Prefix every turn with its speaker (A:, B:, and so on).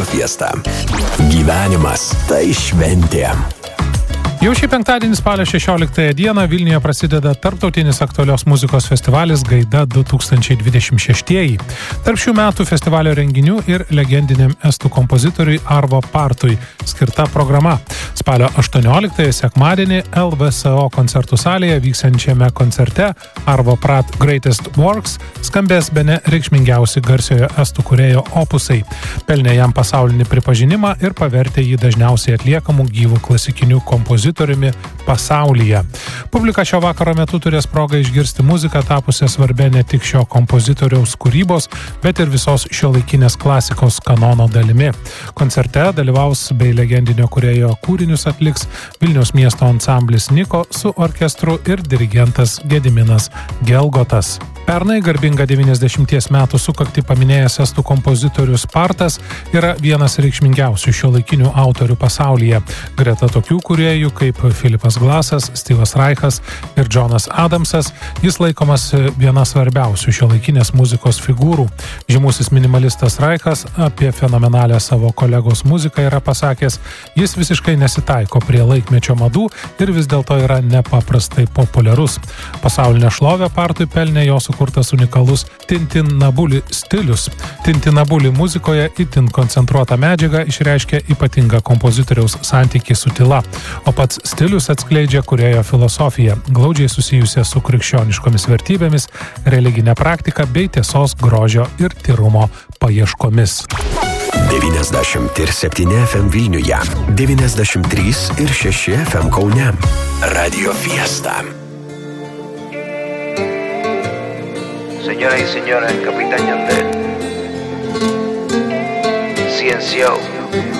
A: Fiesta. Gyvenimas tai šventė.
B: Jau šį penktadienį spalio 16 dieną Vilniuje prasideda tarptautinis aktualios muzikos festivalis Gaida 2026. Tarp šių metų festivalio renginių ir legendiniam estų kompozitoriui Arvo Partui skirta programa. Spalio 18 sekmadienį LVSO koncertų salėje vyksiančiame koncerte Arvo Part Greatest Works skambės bene reikšmingiausi garsiojo estų kūrėjo opusai. Pelnė jam pasaulinį pripažinimą ir pavertė jį dažniausiai atliekamų gyvų klasikinių kompozitorių pasaulyje. Publika šio vakaro metu turės progą išgirsti muziką tapusią svarbia ne tik šio kompozitoriaus kūrybos, bet ir visos šiuolaikinės klasikos kanono dalimi. Koncerte dalyvaus bei legendinio kūrėjo kūrinius atliks Vilniaus miesto ansamblis Niko su orkestru ir dirigentas Gediminas Gelgotas. Pernai garbingą 90 metų sukaktį paminėjęs estų kompozitorius Partas yra vienas reikšmingiausių šiuolaikinių autorių pasaulyje. Greta tokių kūrėjų kaip Filipas Glasas, Steve'as Reichas ir Jonas Adamsas, jis laikomas viena svarbiausių šiuolaikinės muzikos figūrų. Žymusis minimalistas Reichas apie fenomenalią savo kolegos muziką yra pasakęs, jis visiškai nesitaiko prie laikmečio madų ir vis dėlto yra nepaprastai populiarus. Pasaulinę šlovę Partui pelnė jo sukurtas unikalus Tintinabuli stilius. Tintinabuli muzikoje itin koncentruota medžiaga išreiškia ypatingą kompozitoriaus santykį su tyla, o pats stilius atskleidžia kūrėjo filosofiją, glaudžiai susijusią su krikščioniškomis vertybėmis, religinė praktika bei tiesos, grožio ir tyrumo paieškomis.
A: 97 FM Vilniuje, 93 ir 6 FM Kaune. Radio Fiesta.
C: Señoras y señores, el Capitán Yandel, Ciencio.